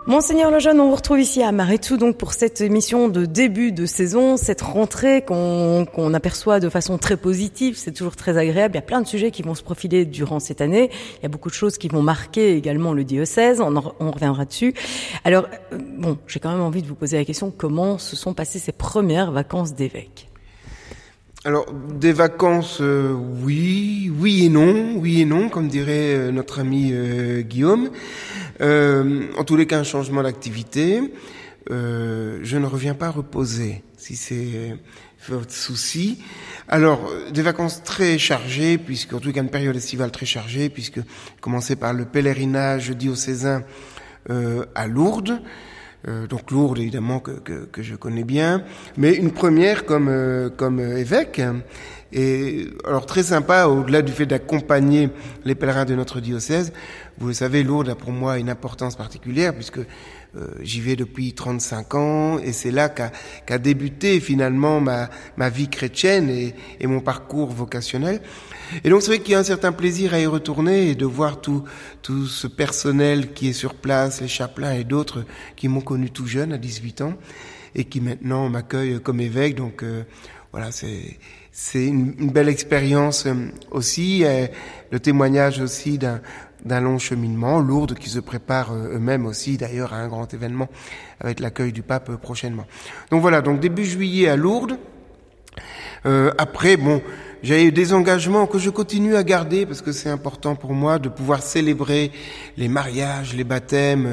Monseigneur Lejeune, on vous retrouve ici à Maretou donc pour cette émission de début de saison, cette rentrée qu'on aperçoit de façon très positive, c'est toujours très agréable. Il y a plein de sujets qui vont se profiler durant cette année. Il y a beaucoup de choses qui vont marquer également le diocèse. On reviendra dessus. Alors, j'ai quand même envie de vous poser la question, comment se sont passées ces premières vacances d'évêque ? Alors, des vacances, oui et non, comme dirait notre ami Guillaume. En tous les cas, un changement d'activité. Je ne reviens pas reposer, si c'est votre souci. Alors, des vacances très chargées, puisque en tout cas une période estivale très chargée, puisque commencer par le pèlerinage diocésain à Lourdes. Donc Lourdes, évidemment, que je connais bien, mais une première comme évêque. Et alors très sympa, au-delà du fait d'accompagner les pèlerins de notre diocèse. Vous le savez, Lourdes a pour moi une importance particulière, puisque j'y vais depuis 35 ans, et c'est là qu'a débuté finalement ma vie chrétienne et mon parcours vocationnel. Et donc c'est vrai qu'il y a un certain plaisir à y retourner et de voir tout ce personnel qui est sur place, les chapelains et d'autres qui m'ont connu tout jeune, à 18 ans, et qui maintenant m'accueillent comme évêque. Donc voilà, c'est une belle expérience aussi, le témoignage aussi d'un long cheminement, Lourdes qui se prépare eux-mêmes aussi d'ailleurs à un grand événement avec l'accueil du pape prochainement. Donc voilà, donc début juillet à Lourdes. Après, j'ai des engagements que je continue à garder parce que c'est important pour moi de pouvoir célébrer les mariages, les baptêmes,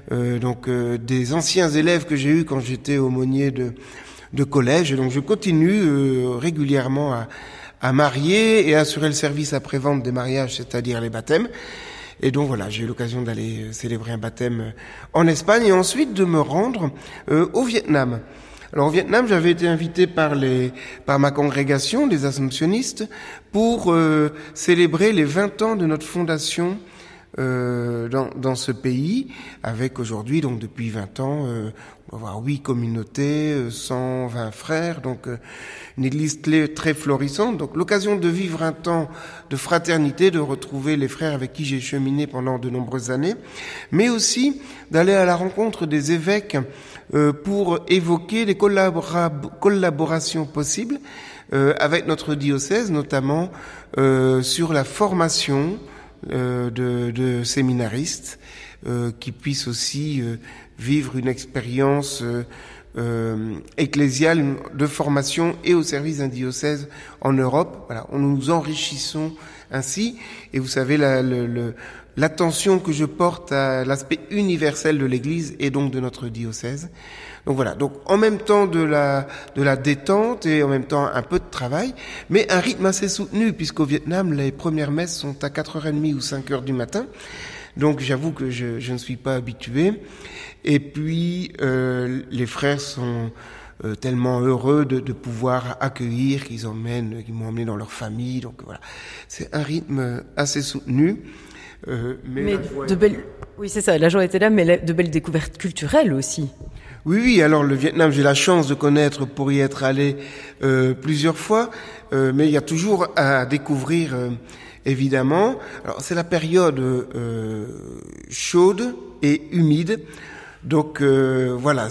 des anciens élèves que j'ai eus quand j'étais aumônier de collège. Et donc je continue régulièrement à marier et à assurer le service après-vente des mariages, c'est-à-dire les baptêmes. Et donc voilà, j'ai eu l'occasion d'aller célébrer un baptême en Espagne et ensuite de me rendre au Vietnam. Alors au Vietnam, j'avais été invité par ma congrégation, les Assomptionnistes, pour célébrer les 20 ans de notre fondation dans ce pays, avec aujourd'hui, donc depuis 20 ans, on va avoir 8 communautés, 120 frères, donc une église très florissante. Donc l'occasion de vivre un temps de fraternité, de retrouver les frères avec qui j'ai cheminé pendant de nombreuses années, mais aussi d'aller à la rencontre des évêques pour évoquer les collaborations possibles avec notre diocèse, notamment sur la formation de séminaristes qui puissent aussi vivre une expérience ecclésiale de formation et au service d'un diocèse en Europe. Voilà, nous enrichissons ainsi. Et vous savez, l'attention que je porte à l'aspect universel de l'Église et donc de notre diocèse. Donc voilà, donc en même temps de la détente et en même temps un peu de travail, mais un rythme assez soutenu, puisqu'au Vietnam, les premières messes sont à 4h30 ou 5h du matin. Donc j'avoue que je ne suis pas habitué. Et puis les frères sont tellement heureux de pouvoir accueillir, qu'ils m'ont emmené dans leur famille. Donc voilà, c'est un rythme assez soutenu. Oui, c'est ça, la joie était là, mais de belles découvertes culturelles aussi. Oui, alors le Vietnam, j'ai la chance de connaître pour y être allé plusieurs fois, mais il y a toujours à découvrir, évidemment. Alors c'est la période chaude et humide, donc voilà,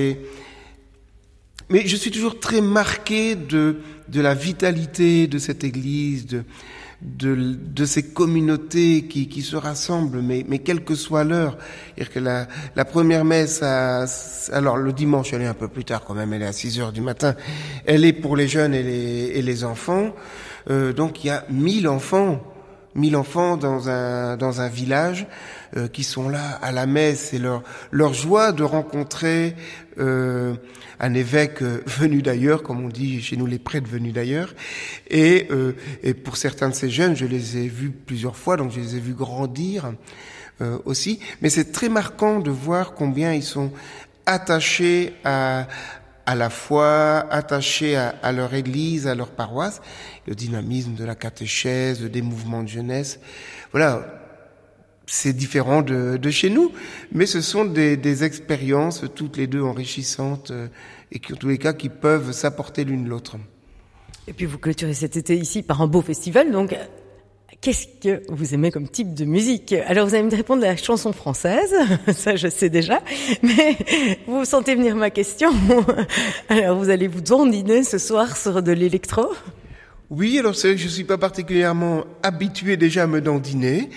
mais je suis toujours très marqué de la vitalité de cette église, de ces communautés qui se rassemblent, mais quelle que soit l'heure. C'est-à-dire que la première messe, alors le dimanche, elle est un peu plus tard quand même, elle est à 6h du matin, elle est pour les jeunes et les enfants. Donc il y a 1000 enfants dans un village qui sont là à la messe, et leur joie de rencontrer un évêque venu d'ailleurs, comme on dit chez nous, les prêtres venus d'ailleurs, et pour certains de ces jeunes, je les ai vus plusieurs fois, donc je les ai vus grandir aussi, mais c'est très marquant de voir combien ils sont attachés à la foi, attachés à leur église, à leur paroisse, le dynamisme de la catéchèse, des mouvements de jeunesse. Voilà, c'est différent de chez nous, mais ce sont des expériences toutes les deux enrichissantes et qui, en tous les cas, qui peuvent s'apporter l'une l'autre. Et puis vous clôturez cet été ici par un beau festival, donc Qu'est-ce que vous aimez comme type de musique? Alors vous allez me répondre la chanson française, ça je sais déjà, mais vous sentez venir ma question. Alors vous allez vous dandiner ce soir sur de l'électro? Oui, alors c'est vrai que je suis pas particulièrement habitué déjà à me dandiner,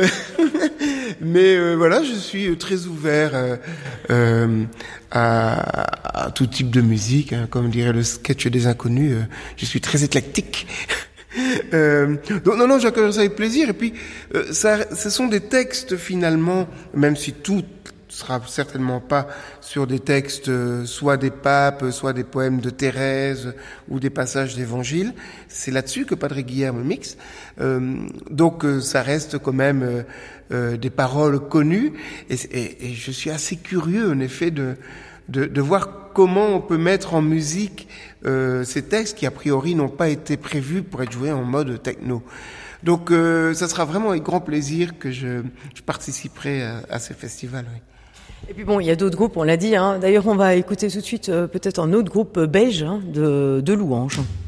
mais voilà, je suis très ouvert à tout type de musique, hein, comme dirait le sketch des Inconnus. Je suis très éclectique. Donc non, j'accueille ça avec plaisir. Et puis, ce sont des textes finalement, même si tout sera certainement pas sur des textes, soit des papes, soit des poèmes de Thérèse ou des passages d'évangile. C'est là-dessus que Padre Guilherme mixe. Donc ça reste quand même des paroles connues. Et je suis assez curieux, en effet, de voir comment on peut mettre en musique ces textes qui a priori n'ont pas été prévus pour être joués en mode techno. Donc ça sera vraiment avec grand plaisir que je participerai à ces festivals. Oui. Et puis bon, il y a d'autres groupes, on l'a dit. Hein. D'ailleurs, on va écouter tout de suite peut-être un autre groupe belge de louanges.